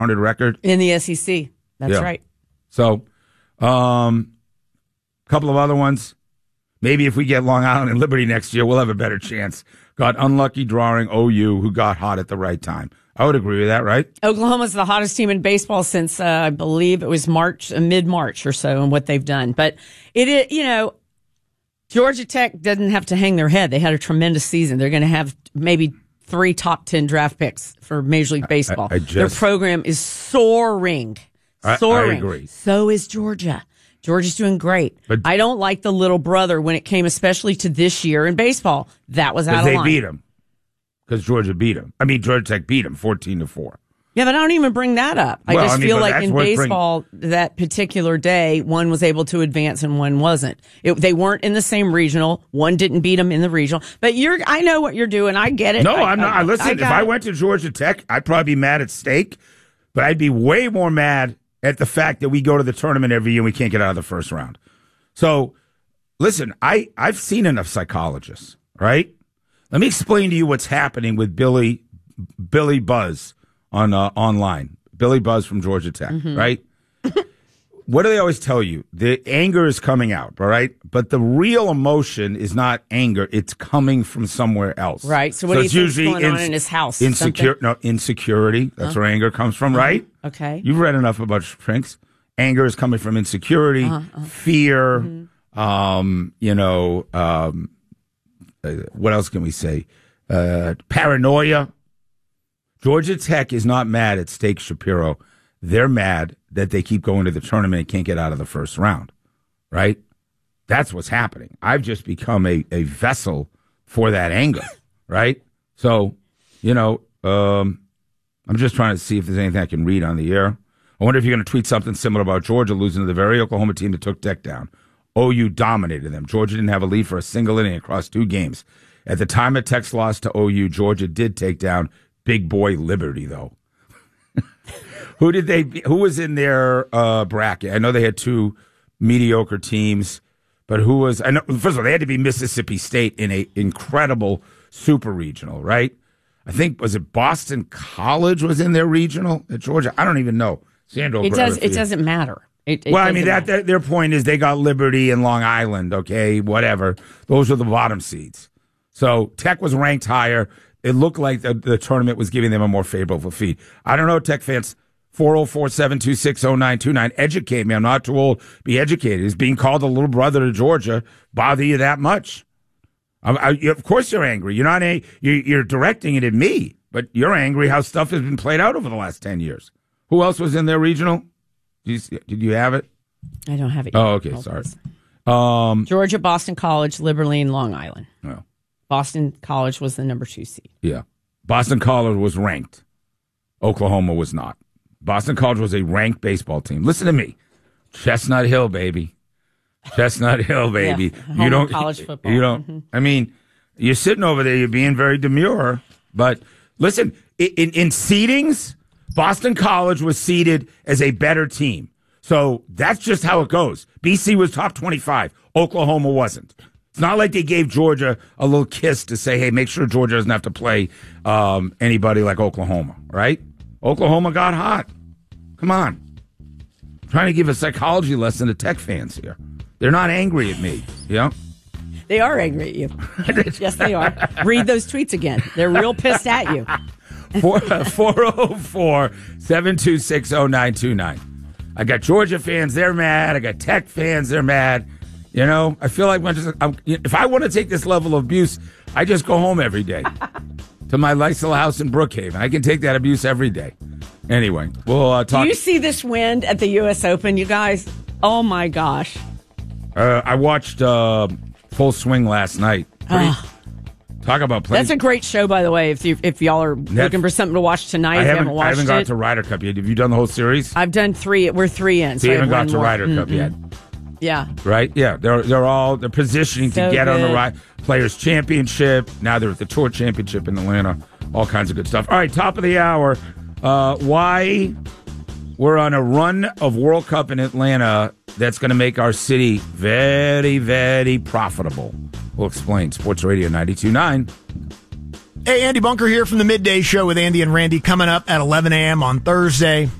500 record in the SEC. That's right. So, couple of other ones. Maybe if we get Long Island and Liberty next year, we'll have a better chance. Got unlucky drawing OU, who got hot at the right time. I would agree with that, right? Oklahoma's the hottest team in baseball since I believe it was mid-March or so, and what they've done. But it is, Georgia Tech doesn't have to hang their head. They had a tremendous season. They're going to have maybe 3 top 10 draft picks for Major League Baseball. Their program is soaring. I agree. So is Georgia. Georgia's doing great. But I don't like the little brother when it came especially to this year in baseball. That was out of line. Because they beat them. Because Georgia beat them. I mean, Georgia Tech beat them 14-4. Yeah, but I don't even bring that up. I just feel like in baseball, that particular day, one was able to advance and one wasn't. They weren't in the same regional. One didn't beat them in the regional. But I know what you're doing. I get it. No, I'm not. Listen, if I went to Georgia Tech, I'd probably be mad at Stake, but I'd be way more mad at the fact that we go to the tournament every year and we can't get out of the first round. So, listen, I've seen enough psychologists, right? Let me explain to you what's happening with Billy Buzz on online. Billy Buzz from Georgia Tech, right? What do they always tell you? The anger is coming out, all right? But the real emotion is not anger. It's coming from somewhere else. Right. So what do you think is going on in his house? Insecurity. That's where anger comes from, right? Okay. You've read enough about Shrinks. Anger is coming from insecurity, fear, what else can we say? Paranoia. Georgia Tech is not mad at Stake Shapiro. They're mad that they keep going to the tournament and can't get out of the first round, right? That's what's happening. I've just become a vessel for that anger, right? So, I'm just trying to see if there's anything I can read on the air. I wonder if you're going to tweet something similar about Georgia losing to the very Oklahoma team that took Tech down. OU dominated them. Georgia didn't have a lead for a single inning across 2 games. At the time of Tech's loss to OU, Georgia did take down Big Boy Liberty, though. Who was in their bracket? I know they had 2 mediocre teams, but who was? I know. First of all, they had to be Mississippi State in a incredible super regional, right? I think was it Boston College was in their regional at Georgia. I don't even know. Sandro, it doesn't matter. Their point is they got Liberty and Long Island. Okay, whatever. Those are the bottom seeds. So Tech was ranked higher. It looked like the tournament was giving them a more favorable feed. I don't know, Tech fans. 404-726-0929. Educate me. I'm not too old. Be educated. Is being called a little brother to Georgia bother you that much? Of course you're angry. You're not you're directing it at me, but you're angry how stuff has been played out over the last 10 years. Who else was in their regional? Did you have it? I don't have it. Oh, okay. Sorry. Georgia, Boston College, Liberty, and Long Island. Oh. Boston College was the number 2 seed. Yeah. Boston College was ranked. Oklahoma was not. Boston College was a ranked baseball team. Listen to me. Chestnut Hill, baby. Chestnut Hill, baby. Yeah, you don't college football. You don't. I mean, you're sitting over there, you're being very demure, but listen, in seedings, Boston College was seeded as a better team. So that's just how it goes. BC was top 25. Oklahoma wasn't. It's not like they gave Georgia a little kiss to say, hey, make sure Georgia doesn't have to play anybody like Oklahoma, right? Oklahoma got hot. Come on. I'm trying to give a psychology lesson to Tech fans here. They're not angry at me, They are angry at you. Yes, they are. Read those tweets again. They're real pissed at you. 404-726-0929. I got Georgia fans, they're mad. I got Tech fans, they're mad. I feel like if I want to take this level of abuse, I just go home every day to my nice little house in Brookhaven. I can take that abuse every day. Anyway, we'll talk. Do you see this wind at the U.S. Open, you guys? Oh, my gosh. I watched Full Swing last night. Talk about playing. That's a great show, by the way. If y'all are looking for something to watch tonight, I haven't got to Ryder Cup yet. Have you done the whole series? I've done 3. We're 3 in. So you haven't got to Ryder Cup yet. Yeah. Right? Yeah. They're positioning to get on the Players Championship. Now they're at the Tour Championship in Atlanta. All kinds of good stuff. All right, top of the hour. Why we're on a run of World Cup in Atlanta that's going to make our city very, very profitable. We'll explain. Sports Radio 92.9. Hey, Andy Bunker here from the Midday Show with Andy and Randy coming up at 11 a.m. on Thursday.